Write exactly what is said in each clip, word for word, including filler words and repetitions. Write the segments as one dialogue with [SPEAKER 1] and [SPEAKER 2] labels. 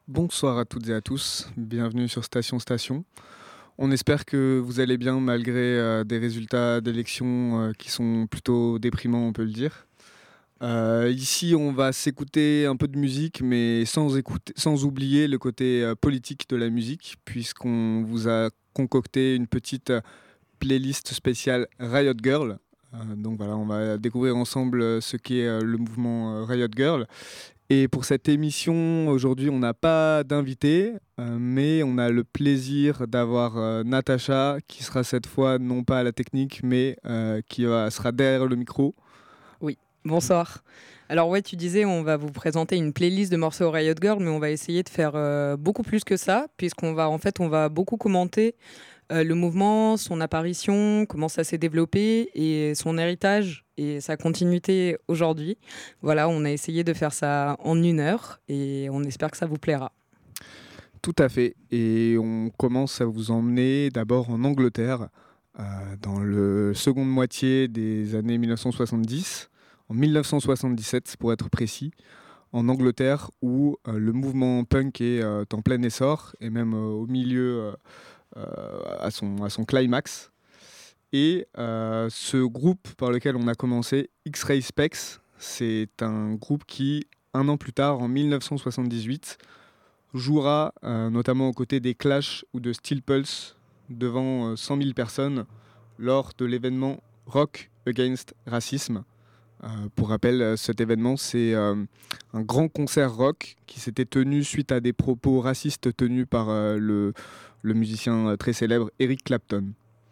[SPEAKER 1] Bonsoir à toutes et à tous, bienvenue sur Station Station. On espère que vous allez bien malgré euh, des résultats d'élections euh, qui sont plutôt déprimants, on peut le dire. Euh, ici, on va s'écouter un peu de musique, mais sans, écouter, sans oublier le côté euh, politique de la musique, puisqu'on vous a concocté une petite euh, playlist spéciale Riot Girl. Euh, donc voilà, on va découvrir ensemble euh, ce qu'est euh, le mouvement euh, Riot Girl. Et pour cette émission, aujourd'hui, on n'a pas d'invité, euh, mais on a le plaisir d'avoir euh, Natacha, qui sera cette fois non pas à la technique, mais euh, qui va- sera derrière le micro.
[SPEAKER 2] Oui, bonsoir. Alors ouais, tu disais, on va vous présenter une playlist de morceaux Riot Girl, mais on va essayer de faire euh, beaucoup plus que ça, puisqu'on va en fait, on va beaucoup commenter euh, le mouvement, son apparition, comment ça s'est développé et son héritage et sa continuité aujourd'hui. Voilà, on a essayé de faire ça en une heure et on espère que ça vous plaira.
[SPEAKER 1] Tout à fait. Et on commence à vous emmener d'abord en Angleterre, euh, dans le seconde moitié des années mille neuf cent soixante-dix, en mille neuf cent soixante-dix-sept pour être précis, en Angleterre où euh, le mouvement punk est euh, en plein essor et même euh, au milieu, euh, euh, à, son, à son climax. Et euh, ce groupe par lequel on a commencé, X-Ray Specs, c'est un groupe qui, un an plus tard, en mille neuf cent soixante-dix-huit, jouera euh, notamment aux côtés des Clash ou de Steel Pulse devant euh, cent mille personnes lors de l'événement Rock Against Racism. Euh, pour rappel, euh, cet événement, c'est euh, un grand concert rock qui s'était tenu suite à des propos racistes tenus par euh, le, le musicien euh, très célèbre Eric Clapton.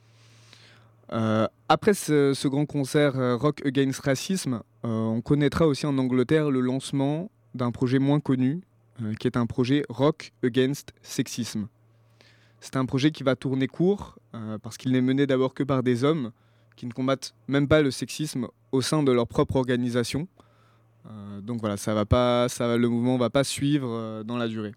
[SPEAKER 1] Euh, après ce, ce grand concert euh, Rock Against Racism, euh, on connaîtra aussi en Angleterre le lancement d'un projet moins connu, euh, qui est un projet Rock Against Sexism. C'est un projet qui va tourner court, euh, parce qu'il n'est mené d'abord que par des hommes qui ne combattent même pas le sexisme au sein de leur propre organisation. Euh, donc voilà, ça va pas, ça va, le mouvement ne va pas suivre euh, dans la durée.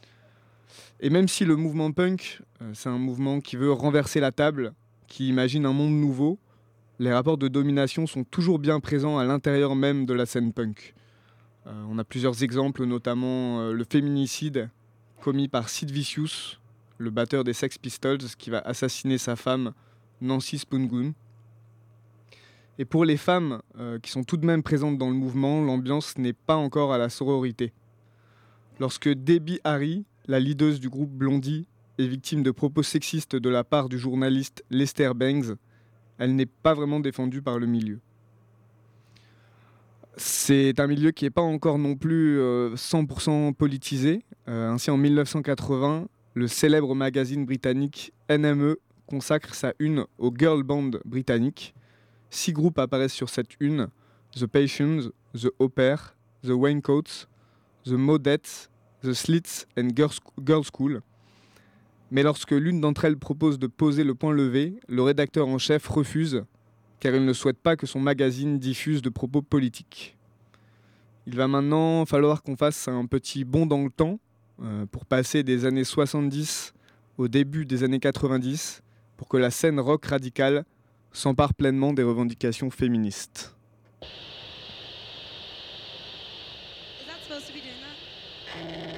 [SPEAKER 1] Et même si le mouvement punk, euh, c'est un mouvement qui veut renverser la table, qui imagine un monde nouveau, les rapports de domination sont toujours bien présents à l'intérieur même de la scène punk. Euh, on a plusieurs exemples, notamment euh, le féminicide commis par Sid Vicious, le batteur des Sex Pistols, qui va assassiner sa femme Nancy Spoongoon. Et pour les femmes euh, qui sont tout de même présentes dans le mouvement, l'ambiance n'est pas encore à la sororité. Lorsque Debbie Harry, la leaduse du groupe Blondie, est victime de propos sexistes de la part du journaliste Lester Bangs, elle n'est pas vraiment défendue par le milieu. C'est un milieu qui n'est pas encore non plus euh, cent pour cent politisé. Euh, ainsi, en mille neuf cent quatre-vingts, le célèbre magazine britannique N M E consacre sa une aux girl bands britanniques. Six groupes apparaissent sur cette une: The Passions, The Au Pair, The Raincoats, The Modettes, The Slits and Girls School. Mais lorsque l'une d'entre elles propose de poser le point levé, le rédacteur en chef refuse, car il ne souhaite pas que son magazine diffuse de propos politiques. Il va maintenant falloir qu'on fasse un petit bond dans le temps euh, pour passer des années soixante-dix au début des années quatre-vingt-dix, pour que la scène rock radicale s'empare pleinement des revendications féministes.